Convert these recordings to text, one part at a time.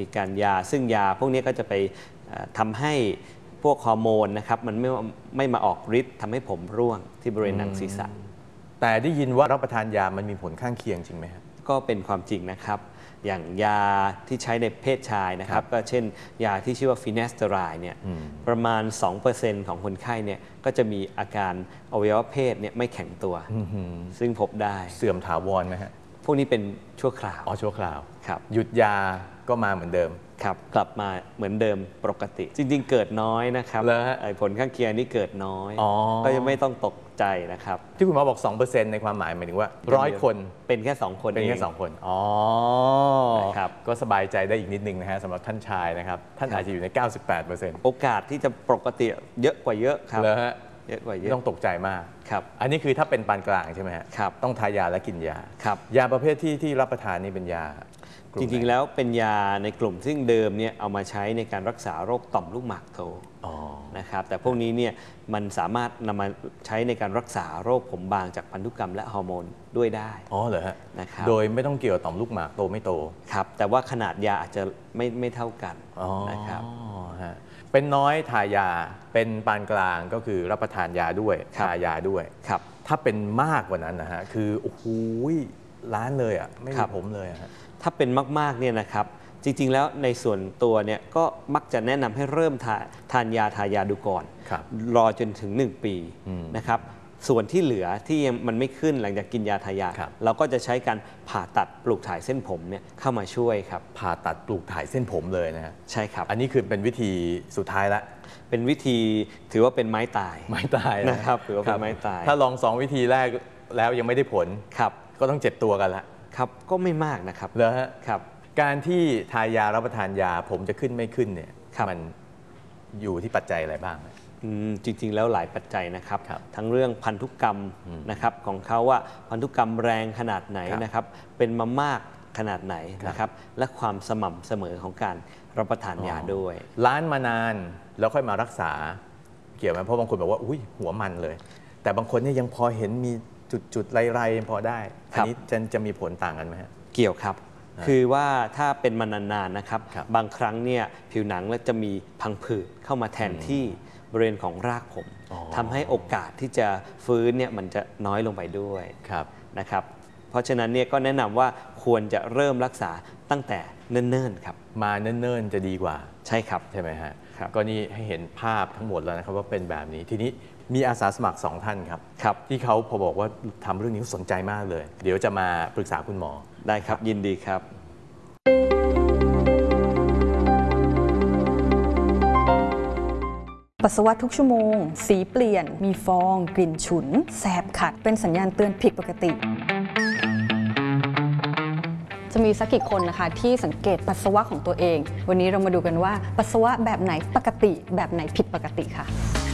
มีการยาซึ่งยาพวกนี้ก็จะไปทำให้พวกฮอร์โมนนะครับมันไม่มาออกฤทธิ์ทำให้ผมร่วงที่บริเวณหนังศีรษะแต่ได้ยินว่ารับประทานยามันมีผลข้างเคียงจริงไหมครับก็เป็นความจริงนะครับอย่างยาที่ใช้ในเพศชายนะครับก็เช่นยาที่ชื่อว่าฟินแอสเตอไรด์เนี่ยประมาณ 2% ของคนไข้เนี่ยก็จะมีอาการอวัยวะเพศเนี่ยไม่แข็งตัวซึ่งพบได้เสื่อมถาวรไหมฮะพวกนี้เป็นชั่วคราวชั่วคราวครับหยุดยาก็มาเหมือนเดิมครับกลับมาเหมือนเดิมปกติจริงๆเกิดน้อยนะครับผลข้างเคียงนี้เกิดน้อยก็ยังไม่ต้องตกใจนะครับที่คุณหมอบอก 2% ในความหมายหมายถึงว่า100 คนเป็นแค่2 คนเป็นแค่2 คนครับก็สบายใจได้อีกนิดนึงนะฮะสำหรับท่านชายนะครับท่านอาจจะอยู่ใน 98% โอกาสที่จะปกติเยอะกว่าเยอะครับเยอะกว่าเยอะต้องตกใจมากครับอันนี้คือถ้าเป็นปานกลางใช่ไหมฮะครับต้องทายาและกินยาครับยาประเภทที่รับประทานนี่เป็นยาจริงๆแล้วเป็นยาในกลุ่มซึ่งเดิมเนี่ยเอามาใช้ในการรักษาโรคต่อมลูกหมากโตนะครับแต่พวกนี้เนี่ยมันสามารถนำมาใช้ในการรักษาโรคผมบางจากพันธุกรรมและฮอร์โมนด้วยได้เหรอฮะนะครับโดยไม่ต้องเกี่ยวต่อมลูกหมากโตไม่โตครับแต่ว่าขนาดยาอาจจะไม่เท่ากันนะครับเป็นน้อยทายาเป็นปานกลางก็คือรับประทานยาด้วยทายาด้วยครับถ้าเป็นมากกว่านั้นนะฮะคือโอ้โหล้านเลยอ่ะไม่มีผมเลยฮะถ้าเป็นมากๆเนี่ยนะครับจริงๆแล้วในส่วนตัวเนี่ยก็มักจะแนะนำให้เริ่มทานยาทายาดูก่อนรอจนถึง1 ปีนะครับส่วนที่เหลือที่ยังมันไม่ขึ้นหลังจากกินยาทายาเราก็จะใช้การผ่าตัดปลูกถ่ายเส้นผมเนี่ยเข้ามาช่วยครับผ่าตัดปลูกถ่ายเส้นผมเลยนะฮะใช่ครับอันนี้คือเป็นวิธีสุดท้ายละเป็นวิธีถือว่าเป็นไม้ตายนะครับถือว่าเป็นไม้ตายถ้าลอง2 วิธีแรกแล้วยังไม่ได้ผลครับก็ต้องเจ็บตัวกันละครับก็ไม่มากนะครับเหรอฮะครับการที่ทายารับประทานยาผมจะขึ้นไม่ขึ้นเนี่ยมันอยู่ที่ปัจจัยอะไรบ้างจริงๆแล้วหลายปัจจัยนะครับทั้งเรื่องพันธุกรรมนะครับของเขาว่าพันธุกรรมแรงขนาดไหนนะครับเป็นมามากขนาดไหนนะครับและความสม่ำเสมอของการรับประทานยาด้วยล้านมานานแล้วค่อยมารักษาเกี่ยวไหมเพราะบางคนบอกว่าอุ้ยหัวมันเลยแต่บางคนเนี่ยยังพอเห็นมีจุดๆไรๆพอได้อันนี้จะมีผลต่างกันไหมฮะเกี่ยวครับคือว่าถ้าเป็นมานานๆนะครับบางครั้งเนี่ยผิวหนังจะมีพังผืดเข้ามาแทนที่บริเวณของรากผมทำให้โอกาสที่จะฟื้นเนี่ยมันจะน้อยลงไปด้วยนะครับเพราะฉะนั้นเนี่ยก็แนะนำว่าควรจะเริ่มรักษาตั้งแต่เนิ่นๆครับมาเนิ่นๆจะดีกว่าใช่ครับใช่ไหมฮะก็นี่ให้เห็นภาพทั้งหมดแล้วนะครับว่าเป็นแบบนี้ทีนี้มีอาสาสมัคร2 ท่านครับที่เขาพอบอกว่าทำเรื่องนี้สนใจมากเลยเดี๋ยวจะมาปรึกษาคุณหมอได้ครับยินดีครับปัสสาวะทุกชั่วโมงสีเปลี่ยนมีฟองกลิ่นฉุนแสบขัดเป็นสัญญาณเตือนผิดปกติจะมีสักกี่คนนะคะที่สังเกตปัสสาวะของตัวเองวันนี้เรามาดูกันว่าปัสสาวะแบบไหนปกติแบบไหนผิดปกติค่ะ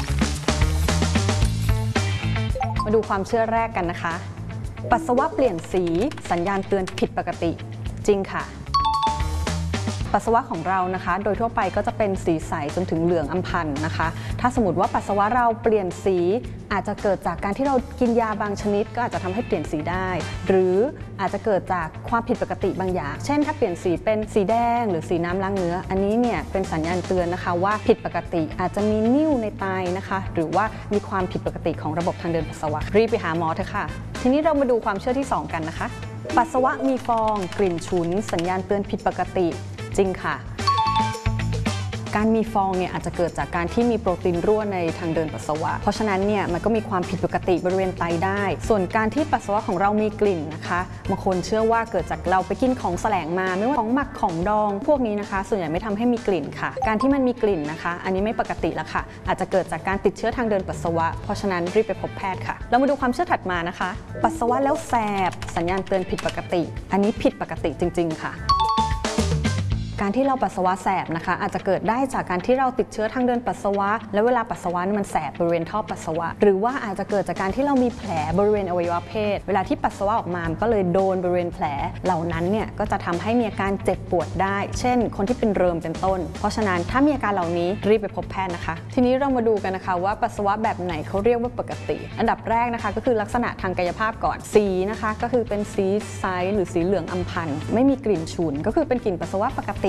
มาดูความเชื่อแรกกันนะคะปัสสาวะเปลี่ยนสีสัญญาณเตือนผิดปกติจริงค่ะปัสสาวะของเรานะคะโดยทั่วไปก็จะเป็นสีใสจนถึงเหลืองอำพันนะคะถ้าสมมติว่าปัสสาวะเราเปลี่ยนสีอาจจะเกิดจากการที่เรากินยาบางชนิดก็อาจจะทำให้เปลี่ยนสีได้หรืออาจจะเกิดจากความผิดปกติบางอย่างเช่นถ้าเปลี่ยนสีเป็นสีแดงหรือสีน้ำล้างเนื้ออันนี้เนี่ยเป็นสัญญาณเตือนนะคะว่าผิดปกติอาจจะมีนิ่วในไตนะคะหรือว่ามีความผิดปกติของระบบทางเดินปัสสาวะรีบไปหาหมอเถอะค่ะทีนี้เรามาดูความเชื่อที่2กันนะคะปัสสาวะมีฟองกลิ่นฉุนสัญญาณเตือนผิดปกติจริงค่ะการมีฟองเนี่ยอาจจะเกิดจากการที่มีโปรตีนรั่วในทางเดินปัสสาวะเพราะฉะนั้นเนี่ยมันก็มีความผิดปกติบริเวณไตได้ส่วนการที่ปัสสาวะของเรามีกลิ่นนะคะบางคนเชื่อว่าเกิดจากเราไปกินของแสลงมาไม่ว่าของหมักของดองพวกนี้นะคะส่วนใหญ่ไม่ทำให้มีกลิ่นค่ะการที่มันมีกลิ่นนะคะอันนี้ไม่ปกติแล้วค่ะอาจจะเกิดจากการติดเชื้อทางเดินปัสสาวะเพราะฉะนั้นรีบไปพบแพทย์ค่ะเรามาดูความเชื่อถัดมานะคะปัสสาวะแล้วแสบสัญญาณเตือนผิดปกติอันนี้ผิดปกติจริงๆค่ะการที่เราปัสสาวะแสบนะคะอาจจะเกิดได้จากการที่เราติดเชื้อทางเดินปัสสาวะแล้วเวลาปัสสาวะมันแสบบริเวณท่อปัสสาวะหรือว่าอาจจะเกิดจากการที่เรามีแผลบริเวณอวัยวะเพศเวลาที่ปัสสาวะออกมาก็เลยโดนบริเวณแผลเหล่านั้นเนี่ยก็จะทำให้มีอาการเจ็บปวดได้เช่นคนที่เป็นเริมเป็นต้นเพราะฉะนั้นถ้ามีอาการเหล่านี้รีบไปพบแพทย์นะคะทีนี้เรามาดูกันนะคะว่าปัสสาวะแบบไหนเขาเรียกว่าปกติอันดับแรกนะคะก็คือลักษณะทางกายภาพก่อนสีนะคะก็คือเป็นสีใสหรือสีเหลืองอำพันไม่มีกลิ่นฉุนก็คือเป็นกลิ่นปัสสาวะปกติ